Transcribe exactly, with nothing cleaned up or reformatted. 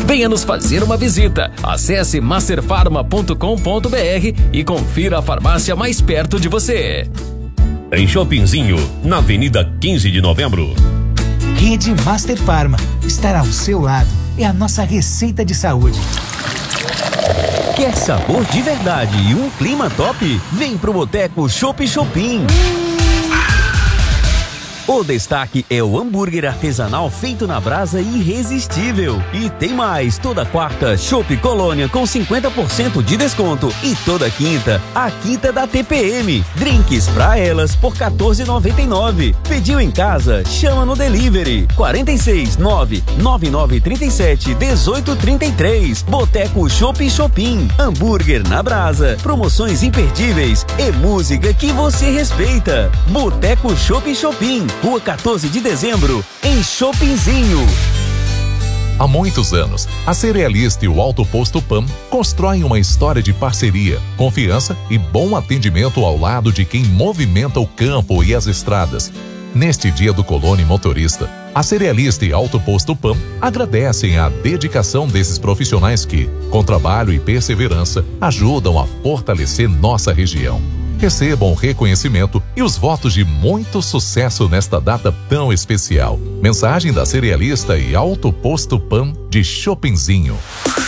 Venha nos fazer uma visita. Acesse master farma ponto com ponto br e confira a farmácia mais perto de você. Em Shoppingzinho, na Avenida quinze de Novembro. Rede Master Farma. Estar ao seu lado é a nossa receita de saúde. Quer sabor de verdade e um clima top? Vem pro Boteco Chopp Shopping. O destaque é o hambúrguer artesanal feito na brasa irresistível. E tem mais, toda quarta, Chopp Colônia com cinquenta por cento de desconto. E toda quinta, a quinta da T P M. Drinks pra elas por quatorze reais e noventa e nove centavos. Pediu em casa? Chama no delivery. quarenta e seis, nove nove nove trinta e sete, dezoito trinta e três. Boteco Chopp Shopping. Hambúrguer na brasa. Promoções imperdíveis e música que você respeita. Boteco Chopp Shopping. Rua quatorze de dezembro, em Shoppingzinho. Há muitos anos, a Cerealista e o Alto Posto P A M constroem uma história de parceria, confiança e bom atendimento ao lado de quem movimenta o campo e as estradas. Neste Dia do Colono e Motorista, a Cerealista e Alto Posto P A M agradecem a dedicação desses profissionais que, com trabalho e perseverança, ajudam a fortalecer nossa região. Recebam o reconhecimento e os votos de muito sucesso nesta data tão especial. Mensagem da Cerealista e Alto Posto P A M de Shoppingzinho.